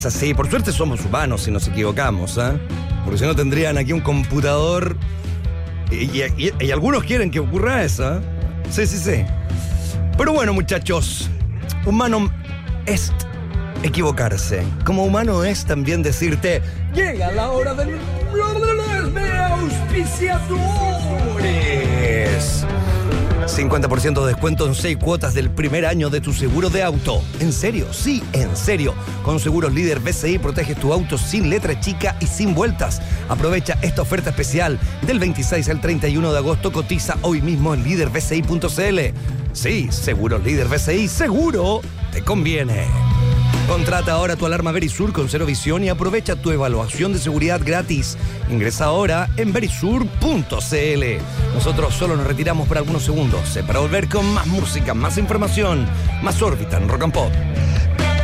Sí, por suerte somos humanos si nos equivocamos, ¿eh? Porque si no tendrían aquí un computador y algunos quieren que ocurra eso, ¿eh? Sí. Pero bueno, muchachos, humano es equivocarse. Como humano es también decirte, llega la hora de los auspiciadores. 50% de descuento en 6 cuotas del primer año de tu seguro de auto. ¿En serio? Sí, en serio. Con Seguros Líder BCI proteges tu auto sin letra chica y sin vueltas. Aprovecha esta oferta especial del 26 al 31 de agosto. Cotiza hoy mismo en líderbci.cl. Sí, Seguros Líder BCI, seguro te conviene. Contrata ahora tu alarma Verisur con Cero Visión y aprovecha tu evaluación de seguridad gratis. Ingresa ahora en verisur.cl. Nosotros solo nos retiramos por algunos segundos para volver con más música, más información, más órbita en Rock and Pop.